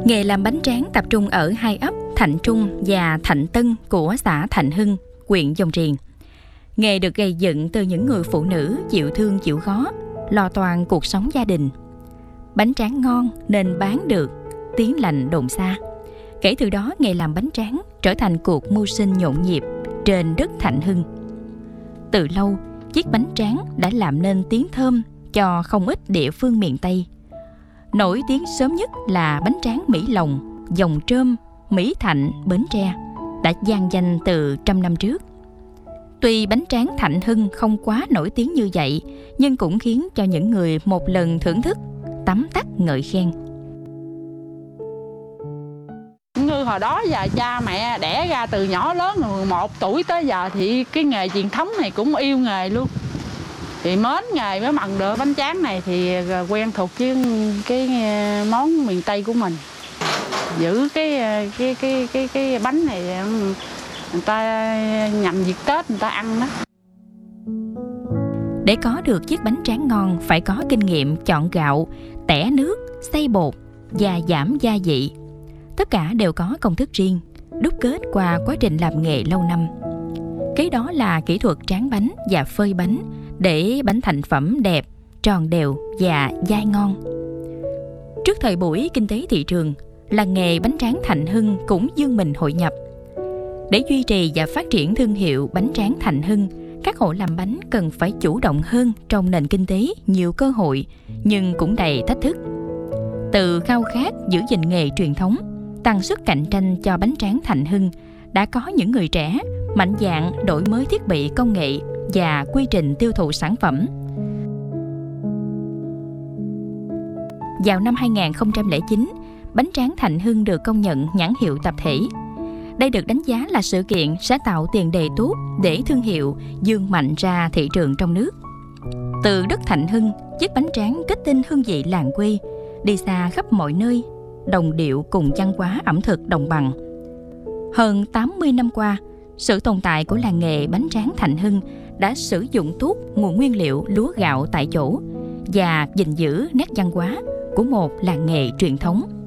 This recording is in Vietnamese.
Nghề làm bánh tráng tập trung ở hai ấp Thạnh Trung và Thạnh Tân của xã Thạnh Hưng, huyện Dòng Riềng. Nghề được gây dựng từ những người phụ nữ chịu thương chịu khó, lo toan cuộc sống gia đình. Bánh tráng ngon nên bán được, tiếng lành đồn xa. Kể từ đó, nghề làm bánh tráng trở thành cuộc mưu sinh nhộn nhịp trên đất Thạnh Hưng. Từ lâu, chiếc bánh tráng đã làm nên tiếng thơm cho không ít địa phương miền Tây. Nổi tiếng sớm nhất là bánh tráng Mỹ Lòng, Dòng Trơm, Mỹ Thạnh, Bến Tre, đã vang danh từ trăm năm trước. Tuy bánh tráng Thạnh Hưng không quá nổi tiếng như vậy, nhưng cũng khiến cho những người một lần thưởng thức tấm tắc ngợi khen. Như hồi đó giờ cha mẹ đẻ ra từ nhỏ lớn 11 tuổi tới giờ thì cái nghề truyền thống này cũng yêu nghề luôn. Thì mến nghề mới bằng được. Bánh tráng này thì quen thuộc với cái món miền Tây của mình. Giữ cái bánh này người ta nhằm dịp Tết người ta ăn đó. Để có được chiếc bánh tráng ngon phải có kinh nghiệm chọn gạo, tẻ nước, xay bột và giảm gia vị. Tất cả đều có công thức riêng, đúc kết qua quá trình làm nghề lâu năm. Kế đó là kỹ thuật tráng bánh và phơi bánh để bánh thành phẩm đẹp, tròn đều và dai ngon. Trước thời buổi kinh tế thị trường, làng nghề bánh tráng Thạnh Hưng cũng vươn mình hội nhập. Để duy trì và phát triển thương hiệu bánh tráng Thạnh Hưng, các hộ làm bánh cần phải chủ động hơn trong nền kinh tế nhiều cơ hội nhưng cũng đầy thách thức. Từ khao khát giữ gìn nghề truyền thống, tăng sức cạnh tranh cho bánh tráng Thạnh Hưng, đã có những người trẻ mạnh dạn đổi mới thiết bị công nghệ và quy trình tiêu thụ sản phẩm. Vào năm 2009, bánh tráng Thạnh Hưng được công nhận nhãn hiệu tập thể. Đây được đánh giá là sự kiện sẽ tạo tiền đề tốt để thương hiệu vươn mạnh ra thị trường trong nước. Từ đất Thạnh Hưng, chiếc bánh tráng kết tinh hương vị làng quê, đi xa khắp mọi nơi, đồng điệu cùng văn hóa ẩm thực đồng bằng. Hơn 80 năm qua, sự tồn tại của làng nghề bánh tráng Thạnh Hưng đã sử dụng tốt nguồn nguyên liệu lúa gạo tại chỗ và gìn giữ nét văn hóa của một làng nghề truyền thống.